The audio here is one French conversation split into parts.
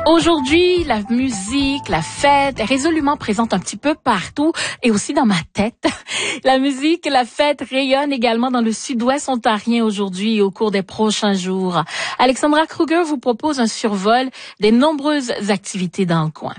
Aujourd'hui, la musique, la fête est résolument présente un petit peu partout et aussi dans ma tête. La musique, la fête rayonne également dans le sud-ouest ontarien aujourd'hui et au cours des prochains jours. Alexandra Kruger vous propose un survol des nombreuses activités dans le coin.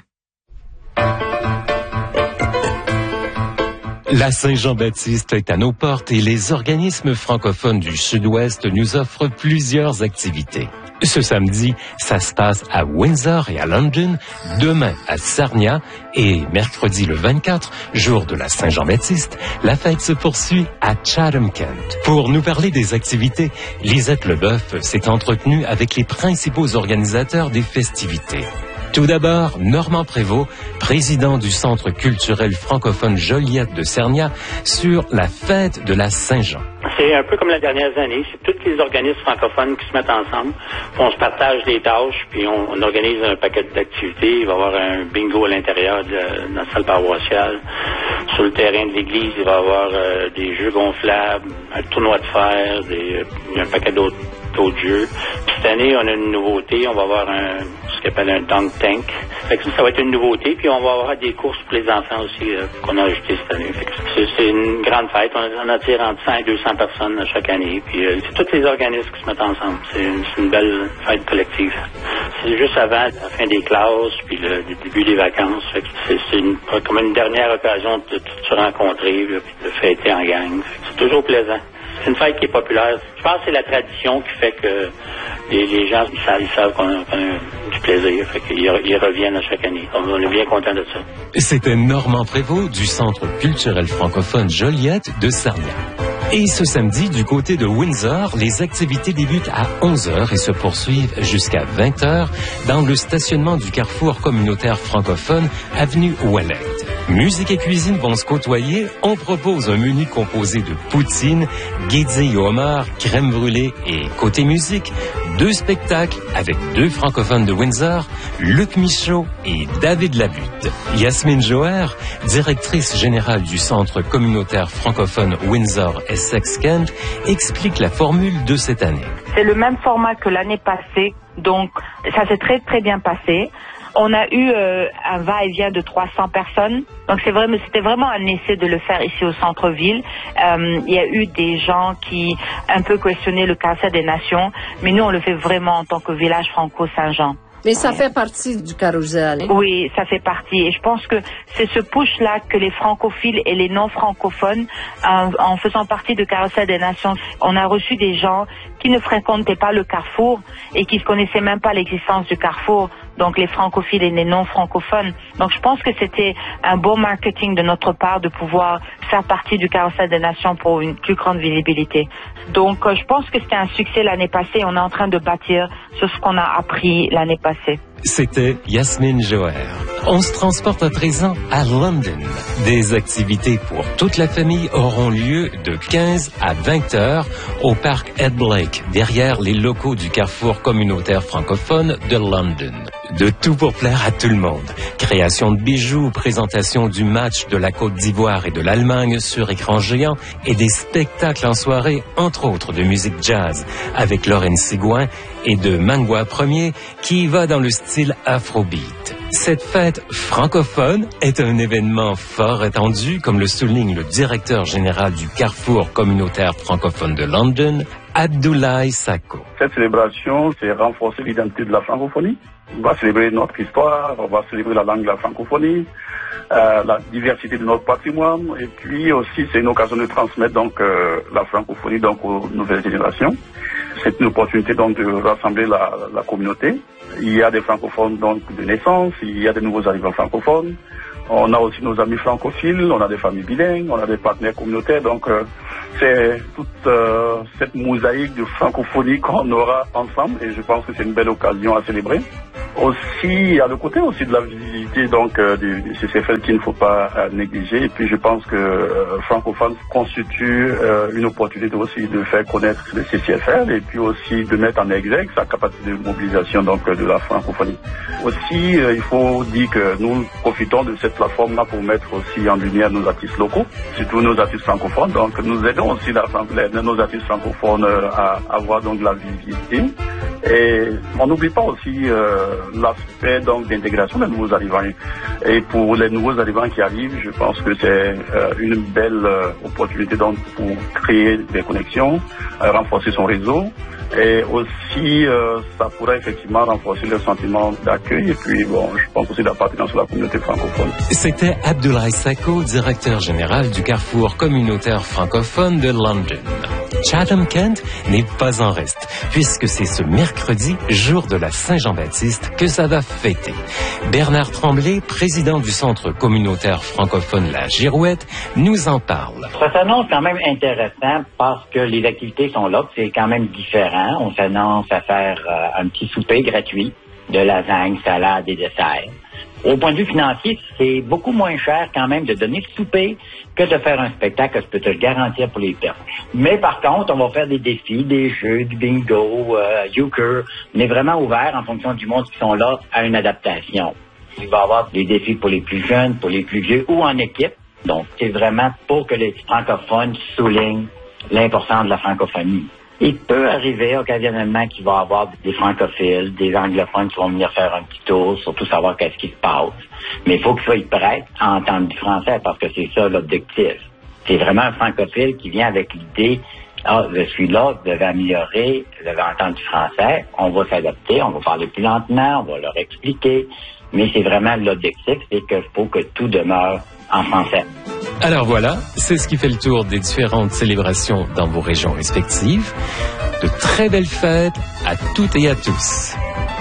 La Saint-Jean-Baptiste est à nos portes et les organismes francophones du Sud-Ouest nous offrent plusieurs activités. Ce samedi, ça se passe à Windsor et à London, demain à Sarnia et mercredi le 24, jour de la Saint-Jean-Baptiste, la fête se poursuit à Chatham-Kent. Pour nous parler des activités, Lisette Leboeuf s'est entretenue avec les principaux organisateurs des festivités. Tout d'abord, Normand Prévost, président du Centre culturel francophone Joliette de Sarnia, sur la fête de la Saint-Jean. C'est un peu comme les dernières années, c'est tous les organismes francophones qui se mettent ensemble, puis on se partage des tâches, puis on organise un paquet d'activités. Il va y avoir un bingo à l'intérieur de la salle paroissiale. Sur le terrain de l'église, il va y avoir des jeux gonflables, un tournoi de fer, un paquet d'autres jeux. Puis cette année, on a une nouveauté, on va avoir ce qu'on appelle un dunk tank. Fait que ça va être une nouveauté, puis on va avoir des courses pour les enfants aussi qu'on a ajoutées cette année. Fait que c'est une grande fête, on attire entre 100 et 200 personnes chaque année, puis c'est tous les organismes qui se mettent ensemble. C'est une belle fête collective. C'est juste avant la fin des classes, puis le début des vacances. Fait que c'est comme une dernière occasion de se rencontrer, là, puis de fêter en gang. C'est toujours plaisant. C'est une fête qui est populaire. Je pense que c'est la tradition qui fait que les gens ils savent qu'on a du plaisir. Fait qu'ils reviennent à chaque année. On est bien contents de ça. C'était Normand Prévost du Centre culturel francophone Joliette de Sarnia. Et ce samedi, du côté de Windsor, les activités débutent à 11h et se poursuivent jusqu'à 20h dans le stationnement du carrefour communautaire francophone, avenue Ouellette. Musique et cuisine vont se côtoyer. On propose un menu composé de poutine, guédille au homard, crème brûlée et côté musique, 2 spectacles avec 2 francophones de Windsor, Luc Michaud et David Labutte. Yasmine Joher, directrice générale du Centre communautaire francophone Windsor-Essex-Kent, explique la formule de cette année. C'est le même format que l'année passée, donc ça s'est très très bien passé. On a eu un va-et-vient de 300 personnes. Donc c'était vraiment un essai de le faire ici au centre-ville. Il y a eu des gens qui un peu questionnaient le carrousel des nations, mais nous on le fait vraiment en tant que village franco-Saint-Jean. Mais ça fait partie du carrousel. Hein? Oui, ça fait partie. Et je pense que c'est ce push-là que les francophiles et les non-francophones, en faisant partie du carrousel des nations, on a reçu des gens qui ne fréquentaient pas le carrefour et qui ne connaissaient même pas l'existence du carrefour. Donc les francophiles et les non-francophones. Donc je pense que c'était un bon marketing de notre part de pouvoir faire partie du carrousel des nations pour une plus grande visibilité. Donc je pense que c'était un succès l'année passée. On est en train de bâtir sur ce qu'on a appris l'année passée. C'était Yasmine Joher. On se transporte à présent à London. Des activités pour toute la famille auront lieu de 15 à 20 heures au parc Ed Blake, derrière les locaux du carrefour communautaire francophone de London. De tout pour plaire à tout le monde. Création de bijoux, présentation du match de la Côte d'Ivoire et de l'Allemagne sur écran géant et des spectacles en soirée, entre autres de musique jazz, avec Lorraine Sigouin et de Mangwa Premier qui va dans le style afrobeat. Cette fête francophone est un événement fort attendu, comme le souligne le directeur général du Carrefour communautaire francophone de London, Abdoulaye Sako. Cette célébration, c'est renforcer l'identité de la francophonie. On va célébrer notre histoire, on va célébrer la langue de la francophonie, la diversité de notre patrimoine, et puis aussi c'est une occasion de transmettre donc la francophonie donc aux nouvelles générations. C'est une opportunité donc de rassembler la communauté. Il y a des francophones donc de naissance, il y a des nouveaux arrivants francophones. On a aussi nos amis francophiles, on a des familles bilingues, on a des partenaires communautaires. Donc c'est toute cette mosaïque de francophonie qu'on aura ensemble et je pense que c'est une belle occasion à célébrer. Aussi, il y a le côté aussi de la visibilité donc du CCFL qu'il ne faut pas négliger. Et puis je pense que francophone constitue une opportunité aussi de faire connaître le CCFL et puis aussi de mettre en exergue sa capacité de mobilisation donc de la francophonie. Aussi, il faut dire que nous profitons de cette plateforme-là pour mettre aussi en lumière nos artistes locaux, surtout nos artistes francophones. Donc nous aidons aussi nos artistes francophones à avoir donc de la visibilité. Et on n'oublie pas aussi l'aspect donc d'intégration des nouveaux arrivants. Et pour les nouveaux arrivants qui arrivent, je pense que c'est une belle opportunité donc pour créer des connexions, renforcer son réseau. Et aussi, ça pourrait effectivement renforcer le sentiment d'accueil et puis, bon, je pense aussi d'appartenance à la communauté francophone. C'était Abdoulaye Sacco, directeur général du Carrefour communautaire francophone de London. Chatham-Kent n'est pas en reste, puisque c'est ce mercredi, jour de la Saint-Jean-Baptiste, que ça va fêter. Bernard Tremblay, président du Centre communautaire francophone La Girouette, nous en parle. Ça s'annonce quand même intéressant parce que les activités sont là, c'est quand même différent. On s'annonce à faire un petit souper gratuit de lasagne, salade et dessert. Au point de vue financier, c'est beaucoup moins cher quand même de donner le souper que de faire un spectacle, je peux te le garantir pour les personnes. Mais par contre, on va faire des défis, des jeux, du bingo, euchre. On est vraiment ouvert en fonction du monde qui sont là à une adaptation. Il va y avoir des défis pour les plus jeunes, pour les plus vieux ou en équipe. Donc, c'est vraiment pour que les francophones soulignent l'importance de la francophonie. Il peut arriver occasionnellement qu'il va y avoir des francophiles, des anglophones qui vont venir faire un petit tour, surtout savoir qu'est-ce qui se passe. Mais il faut qu'ils soient prêts à entendre du français parce que c'est ça l'objectif. C'est vraiment un francophile qui vient avec l'idée « Ah, je suis là, je devais améliorer, je devais entendre du français, on va s'adapter, on va parler plus lentement, on va leur expliquer. » Mais c'est vraiment l'objectif, c'est qu'il faut que tout demeure en français. Alors voilà, c'est ce qui fait le tour des différentes célébrations dans vos régions respectives. De très belles fêtes à toutes et à tous.